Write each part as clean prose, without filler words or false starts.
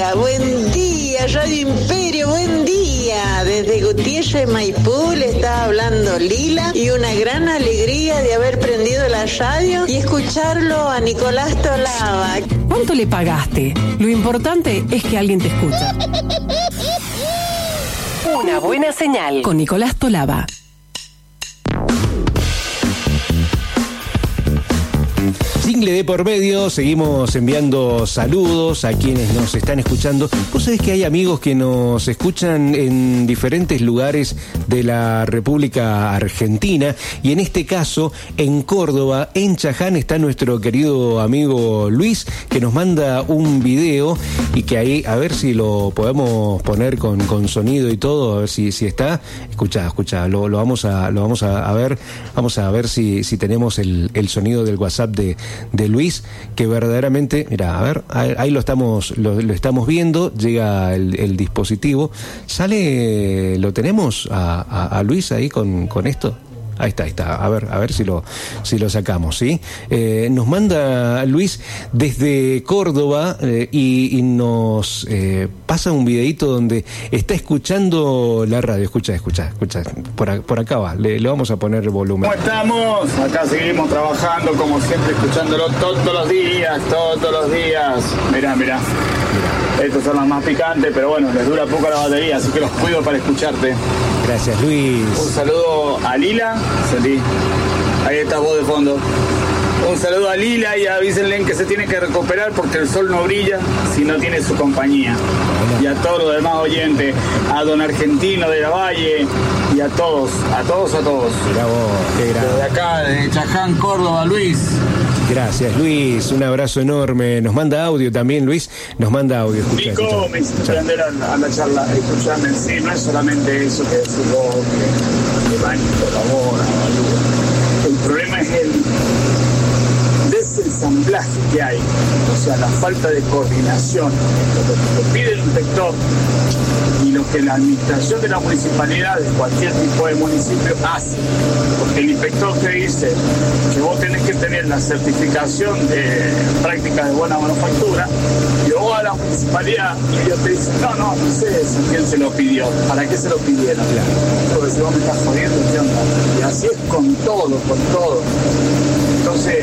buen día, Radio Imperio, buen día. Desde Gutiérrez, Maipú, le está hablando Lila y una gran alegría de haber prendido la radio y escucharlo a Nicolás Tolaba. ¿Cuánto le pagaste? Lo importante es que alguien te escucha. Una buena señal con Nicolás Tolaba. Jingle de por medio, seguimos enviando saludos a quienes nos están escuchando. Vos sabés que hay amigos que nos escuchan en diferentes lugares de la República Argentina y en este caso en Córdoba, en Chaján, está nuestro querido amigo Luis, que nos manda un video y que ahí, a ver si lo podemos poner con sonido y todo, a ver si está. Escuchá, lo vamos a ver, vamos a ver si tenemos el sonido del WhatsApp de Luis, que verdaderamente, mira, a ver, ahí lo estamos viendo, llega el dispositivo, sale, lo tenemos a Luis ahí con esto. Ahí está. A ver si lo sacamos, ¿sí? Nos manda Luis desde Córdoba y nos pasa un videito donde está escuchando la radio. Escucha. Por acá va. Le vamos a poner el volumen. ¿Cómo estamos? Acá seguimos trabajando, como siempre, escuchándolo todos los días. Mirá. Estos son los más picantes, pero bueno, les dura poco la batería, así que los cuido para escucharte. Gracias, Luis. Un saludo a Lila. Salí. Ahí está vos de fondo. Un saludo a Lila y avísenle que se tiene que recuperar porque el sol no brilla si no tiene su compañía. Y a todos los demás oyentes, a don Argentino de la Valle y a todos. Mirá vos, qué grande. Desde acá, de Chaján, Córdoba, Luis. Gracias, Luis, un abrazo enorme. Nos manda audio también, Luis, nos manda audio. Nico, me hiciste aprender a la charla. Escuchame, sí, no es solamente eso que decís vos, que van y colaboran, ayudan. El problema es el desensamblaje que hay, o sea, la falta de coordinación entre lo que pide el inspector y lo que la administración de la municipalidad de cualquier tipo de municipio hace. Porque el inspector te dice que vos tenés que tener la certificación de prácticas de buena manufactura y vos a la municipalidad y ellos te dicen, no sé quién se lo pidió, para qué se lo pidieron. Porque si vos me estás jodiendo, ¿qué onda? Y así es con todo. Entonces,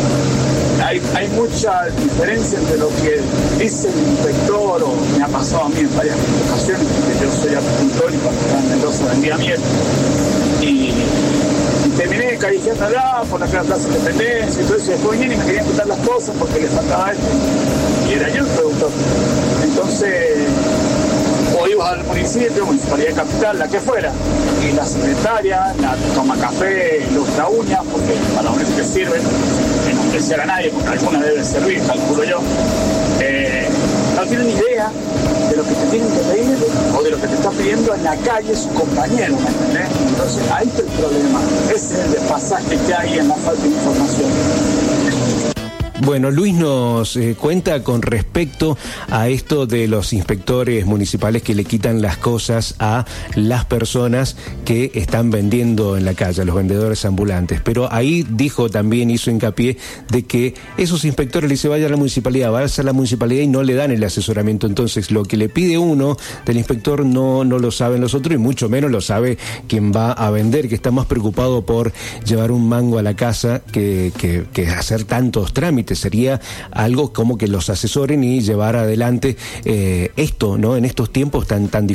hay mucha diferencia entre lo que dice el inspector, o me ha pasado a mí en varias ocasiones, porque yo soy apicultor y cuando estaba en Mendoza vendía miel, y terminé callejeándola por la Plaza Independencia y todo eso, y después vinieron y me querían quitar las cosas porque les faltaba esto, y era yo el productor. Entonces, o ibas al municipio, municipalidad capital, la que fuera, y la secretaria, la toma café, ilustra uñas, porque para lo único que sirven, que no despreciar a nadie, porque alguna debe servir, calculo yo, no tienen idea de lo que te tienen que pedir o de lo que te está pidiendo en la calle su compañero, ¿me entendés? Entonces ahí está el problema, ese es el desfasaje que hay en la falta de información. Bueno, Luis nos cuenta con respecto a esto de los inspectores municipales que le quitan las cosas a las personas que están vendiendo en la calle, a los vendedores ambulantes. Pero ahí dijo también, hizo hincapié de que esos inspectores le dicen vaya a la municipalidad y no le dan el asesoramiento. Entonces, lo que le pide uno del inspector no lo saben los otros y mucho menos lo sabe quien va a vender, que está más preocupado por llevar un mango a la casa que hacer tantos trámites. Sería algo como que los asesoren y llevar adelante esto, ¿no? En estos tiempos tan difíciles.